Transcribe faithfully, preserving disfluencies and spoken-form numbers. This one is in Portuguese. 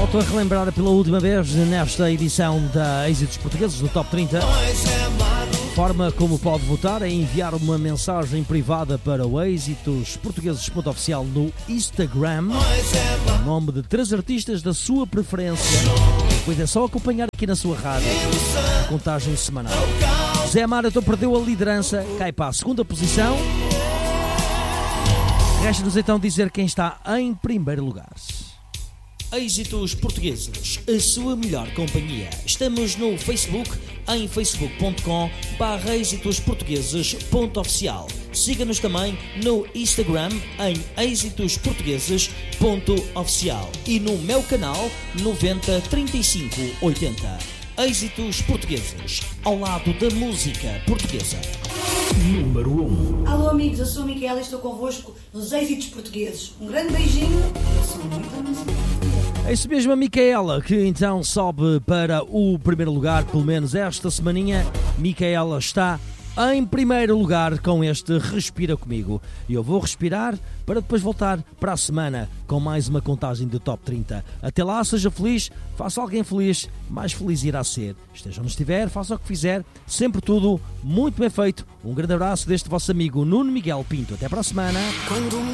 Volto a relembrar pela última vez nesta edição da Êxitos Portugueses do Top trinta. A forma como pode votar é enviar uma mensagem privada para o êxitos portugueses ponto oficial no Instagram, o nome de três artistas da sua preferência. Depois é só acompanhar aqui na sua rádio a contagem semanal. Zé Amaro perdeu a liderança, cai para a segunda posição. Resta-nos então dizer quem está em primeiro lugar. Êxitos Portugueses, a sua melhor companhia. Estamos no Facebook, em facebook ponto com barra êxitos portugueses ponto oficial. Siga-nos também no Instagram, em êxitos portugueses ponto oficial. E no meu canal, noventa trinta e cinco oitenta. Êxitos Portugueses, ao lado da música portuguesa. Número um. Alô amigos, eu sou a Micaela e estou convosco nos Êxitos Portugueses. Um grande beijinho. Eu sou muito música. É isso mesmo, a Micaela, que então sobe para o primeiro lugar, pelo menos esta semaninha. Micaela está em primeiro lugar com este Respira Comigo. E eu vou respirar para depois voltar para a semana com mais uma contagem do Top trinta. Até lá, seja feliz, faça alguém feliz, mais feliz irá ser. Esteja onde estiver, faça o que fizer, sempre tudo muito bem feito. Um grande abraço deste vosso amigo Nuno Miguel Pinto. Até para a semana. Quando